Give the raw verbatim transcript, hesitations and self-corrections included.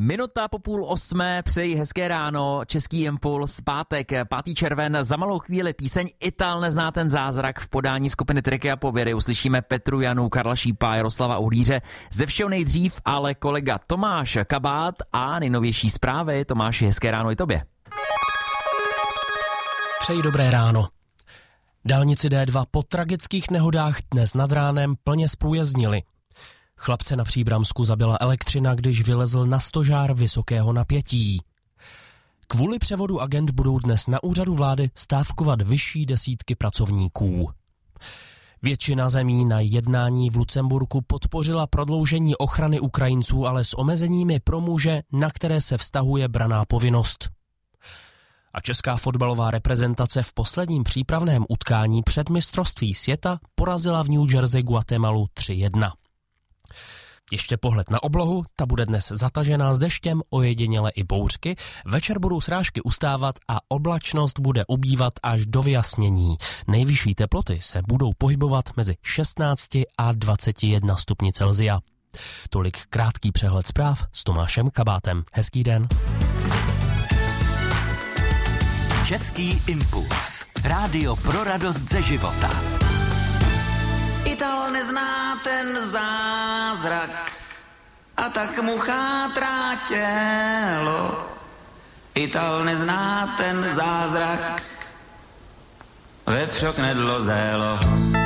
Minuta po půl osmé, přeji hezké ráno, Český impuls, pátek, pátý červen, za malou chvíli píseň Ital nezná ten zázrak v podání skupiny Triky a Pověry. Uslyšíme Petru Janu, Karla Šípa, Jaroslava Uhlíře. Ze všeho nejdřív ale kolega Tomáš Kabát a nejnovější zprávy. Tomáši, hezké ráno i tobě. Přeji dobré ráno. Dálnici D dva po tragických nehodách dnes nad ránem plně zprůjezdnili. Chlapce na Příbramsku zabila elektřina, když vylezl na stožár vysokého napětí. Kvůli převodu agent budou dnes na úřadu vlády stávkovat vyšší desítky pracovníků. Většina zemí na jednání v Lucemburku podpořila prodloužení ochrany Ukrajinců, ale s omezeními pro muže, na které se vztahuje branná povinnost. A česká fotbalová reprezentace v posledním přípravném utkání před mistrovství světa porazila v New Jersey Guatemalu tři jedna. Ještě pohled na oblohu, ta bude dnes zatažená s deštěm, ojediněle i bouřky. Večer budou srážky ustávat a oblačnost bude ubývat až do vyjasnění. Nejvyšší teploty se budou pohybovat mezi šestnácti a dvaceti jedné stupni Celsia. Tolik krátký přehled zpráv s Tomášem Kabátem. Hezký den. Český impuls. Rádio pro radost ze života. Ital nezná ten zázrak a tak mu chátrá tělo. Ital nezná ten zázrak, vepřok nedlo zélo.